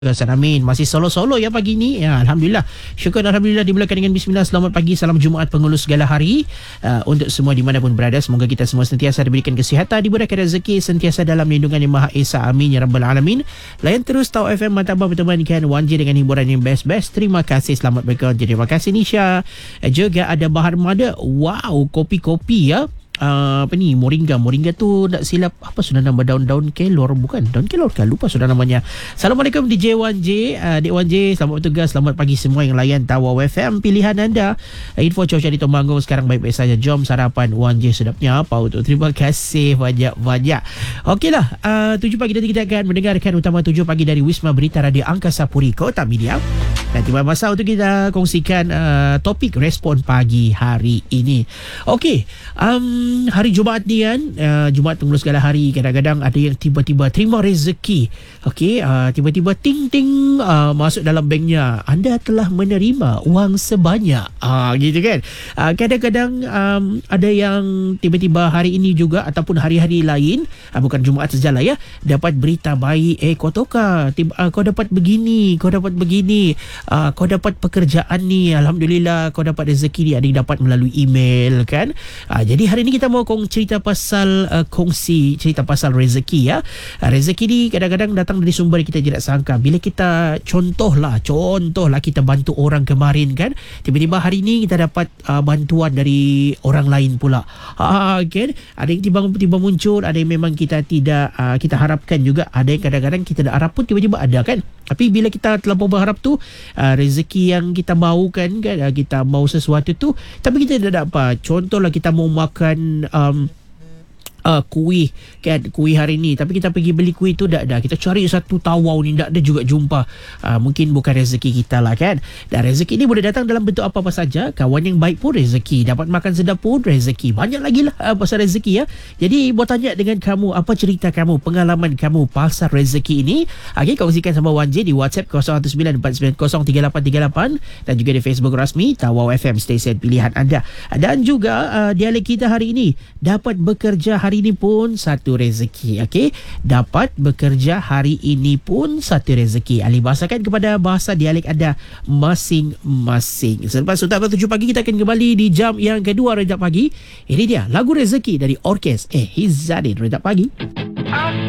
Hasan Amin masih solo-solo ya pagi ni ya, Alhamdulillah, syukur Alhamdulillah dimulakan dengan bismillah. Selamat pagi, salam Jumaat penghulus segala hari untuk semua dimanapun berada. Semoga kita semua sentiasa diberikan kesihatan, diberikan rezeki, sentiasa dalam lindungan Yang Maha Esa, amin ya Rabbal Alamin. Layan terus Tau FM Martabak bertemankan 1J dengan hiburan yang best-best. Terima kasih, selamat bekerja. Terima kasih Nisha. Juga ada Bahar Mada. Wow, kopi-kopi ya. Apa ni, moringa tu tak silap apa sudah nama, daun kelor, bukan daun kelor kan, lupa sudah namanya. Assalamualaikum DJ 1J, Dek 1J, selamat bertugas, selamat pagi semua yang layan Tawau FM pilihan anda. Info cuaca di Temanggung sekarang baik-baik saja. Jom sarapan 1J sedapnya apa tu. Terima kasih banyak-banyak. Okeylah, 7 pagi nanti kita akan mendengarkan utama 7 pagi dari Wisma Berita Radio Angkasa Puri Kota Media. Dan tiba masa untuk kita kongsikan topik respon pagi hari ini. Okey, hari Jumaat ni kan, Jumaat tunggu segala hari, kadang-kadang ada yang tiba-tiba terima rezeki. Okey, tiba-tiba ting-ting masuk dalam banknya, anda telah menerima wang sebanyak, gitu kan. Kadang-kadang ada yang tiba-tiba hari ini juga ataupun hari-hari lain, bukan Jumaat sajalah ya, dapat berita baik, kau kau dapat begini, kau dapat begini, kau dapat pekerjaan ni, Alhamdulillah, kau dapat rezeki ni, ada yang dapat melalui email kan. Jadi hari ni kita mau cerita pasal kongsi cerita pasal rezeki ya. Rezeki ni kadang-kadang datang dari sumber yang kita tidak sangka. Bila kita contohlah kita bantu orang kemarin kan, tiba-tiba hari ni kita dapat bantuan dari orang lain pula. Kan? Ada yang tiba-tiba muncul, ada yang memang kita tidak kita harapkan juga, ada yang kadang-kadang kita tak harap pun tiba-tiba ada kan. Tapi bila kita terlampau berharap tu, rezeki yang kita mahukan kan, kita mahu sesuatu tu tapi kita tidak dapat. Contohlah kita mau makan kuih kan, kuih hari ni tapi kita pergi beli kuih tu tak ada, kita cari satu tawau ni tak ada juga jumpa. Mungkin bukan rezeki kita lah kan. Dan rezeki ni boleh datang dalam bentuk apa-apa saja. Kawan yang baik pun rezeki, dapat makan sedap pun rezeki, banyak lagi lah pasal rezeki ya. Jadi mau tanya dengan kamu, apa cerita kamu, pengalaman kamu pasal rezeki ini? Okay, kongsikan sama 1J di WhatsApp 0194903838 dan juga di Facebook rasmi Tawau FM, stesen pilihan anda. Dan juga dialek kita hari ini, dapat bekerja hari ini pun satu rezeki. Okey, dapat bekerja hari ini pun satu rezeki. Alih bahasakan kepada bahasa dialek anda masing-masing. Selepas Sultan 7 pagi kita akan kembali di jam yang kedua Rejap Pagi. Ini dia lagu rezeki dari Orkes Hizadin. Rejap Pagi.